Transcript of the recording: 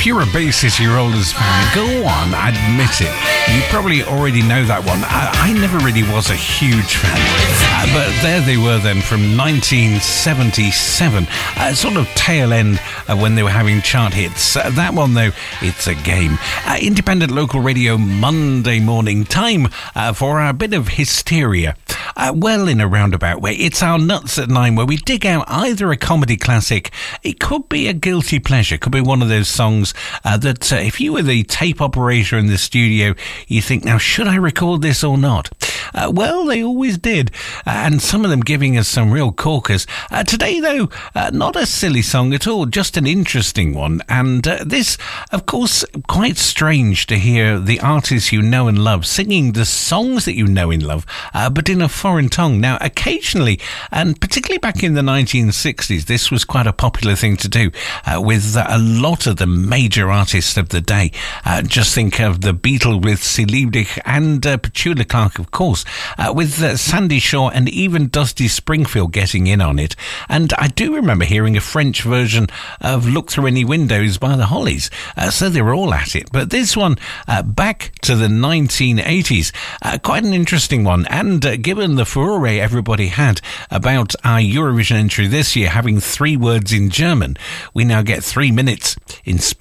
If you're a Bay City Rollers fan, go on, admit it. You probably already know that one. I never really was a huge fan. But there they were then from 1977, sort of tail end when they were having chart hits. That one, though, it's a game. Independent local radio Monday morning time for a bit of hysteria. Well, in a roundabout way, it's our Nuts at 9, where we dig out either a comedy classic, it could be a guilty pleasure, could be one of those songs that if you were the tape operator in the studio, you think, now, should I record this or not? Well, they always did, and some of them giving us some real corkers. Today, though, not a silly song at all, just an interesting one. And this, of course, quite strange to hear the artists you know and love singing the songs that you know and love, but in a foreign tongue. Now, occasionally, and particularly back in the 1960s, this was quite a popular thing to do with a lot of the major artists of the day. Just think of the Beatles with Celine Dion and Petula Clark, of course, with Sandy Shaw and even Dusty Springfield getting in on it. And I do remember hearing a French version of Look Through Any Windows by the Hollies. So they were all at it. But this one, back to the 1980s, quite an interesting one. And given the furore everybody had about our Eurovision entry this year having 3 words in German, we now get 3 minutes in Spanish.